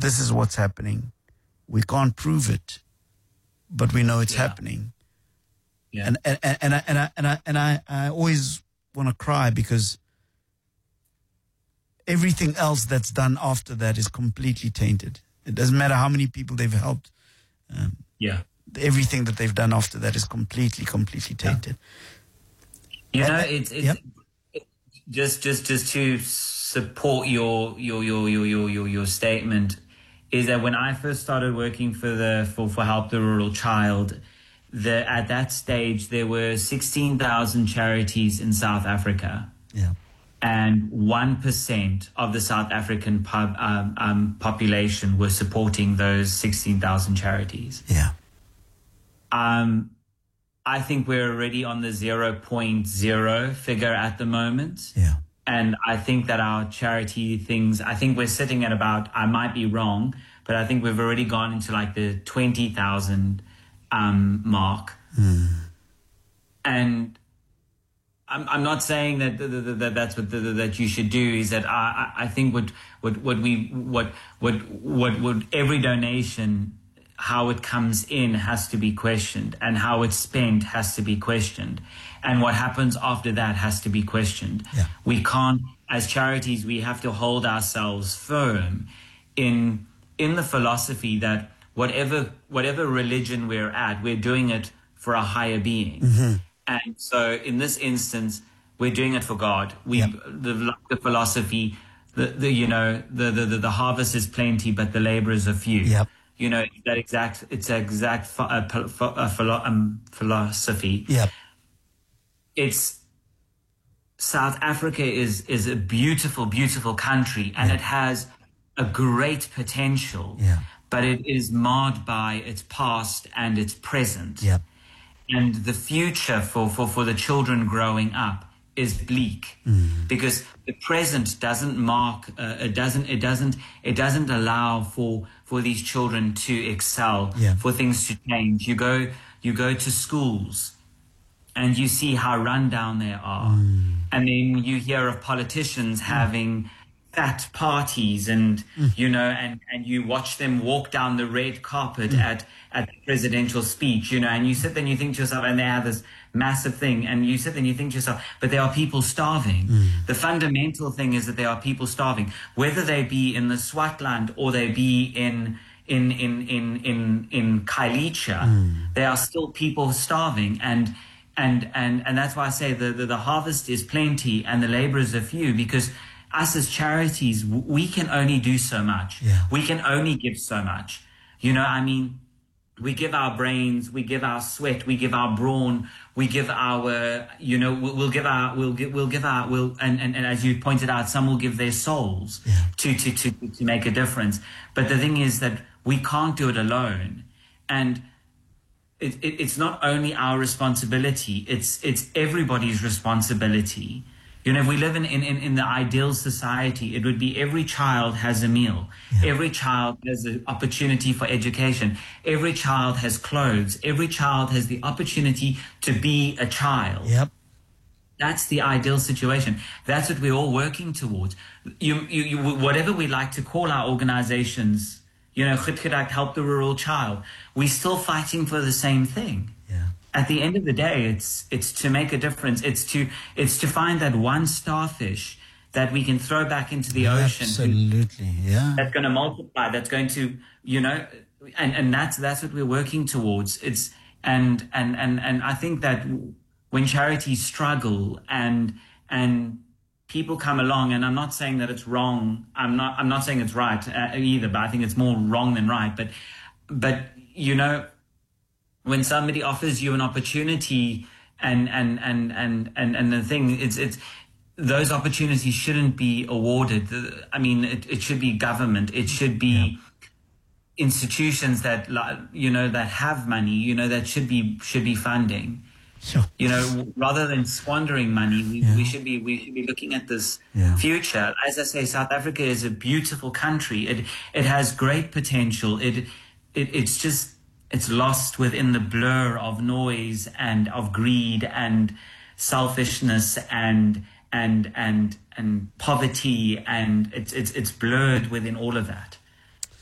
this is what's happening. We can't prove it, but we know it's happening. Yeah. And I always want to cry because everything else that's done after that is completely tainted. It doesn't matter how many people they've helped. Everything that they've done after that is completely tainted. You know, it's just to support your statement, is that when I first started working for Help the Rural Child, at that stage there were 16,000 charities in South Africa. Yeah. And 1% of the South African population were supporting those 16,000 charities. Yeah. I think we're already on the 0.0 figure at the moment. Yeah. And I think that our charity things, I think we're sitting at about, I might be wrong, but I think we've already gone into like the 20,000 mark. And I'm not saying that that's what that you should do. Is that I think what every donation, how it comes in has to be questioned, and how it's spent has to be questioned, and what happens after that has to be questioned. Yeah. We can't, as charities, we have to hold ourselves firm in the philosophy that whatever religion we're at, we're doing it for a higher being. Mm-hmm. And so in this instance, we're doing it for God. The philosophy, the harvest is plenty, but the laborers are few. Yep. You know, it's exact philosophy. Yep. It's South Africa is a beautiful, beautiful country, and it has a great potential. Yeah. But it is marred by its past and its present. Yep. And the future for the children growing up is bleak, because the present doesn't mark, it doesn't allow for these children to excel, for things to change. You go to schools and you see how run down they are, and then you hear of politicians having fat parties, and and you watch them walk down the red carpet at the presidential speech, and you sit there and you think to yourself, and they have this massive thing, and you sit there and you think to yourself, but there are people starving. The fundamental thing is that there are people starving, whether they be in the Swartland or they be in Khayelitsha, there are still people starving, and that's why I say the harvest is plenty and the laborers are few, because us as charities, we can only do so much. Yeah. We can only give so much. We give our brains, we give our sweat, we give our brawn, we give our, and as you pointed out, some will give their souls to make a difference. But the thing is that we can't do it alone. And it's not only our responsibility, it's everybody's responsibility. If we live in the ideal society, it would be every child has a meal. Yeah. Every child has an opportunity for education. Every child has clothes. Every child has the opportunity to be a child. Yep. That's the ideal situation. That's what we're all working towards. Whatever we like to call our organizations, Help the Rural Child, we're still fighting for the same thing. Yeah. At the end of the day, it's to make a difference. It's to find that one starfish that we can throw back into the ocean. Absolutely, yeah. That's going to multiply. That's going to, and that's what we're working towards. And I think that when charities struggle and people come along, and I'm not saying that it's wrong. I'm not saying it's right either, but I think it's more wrong than right. But when somebody offers you an opportunity and the thing, it's those opportunities shouldn't be awarded. I mean, it should be government. It should be institutions that that have money. That should be funding. Sure. Rather than squandering money, we should be looking at this future. As I say, South Africa is a beautiful country. It has great potential. It's just. It's lost within the blur of noise and of greed and selfishness and poverty, and it's blurred within all of that.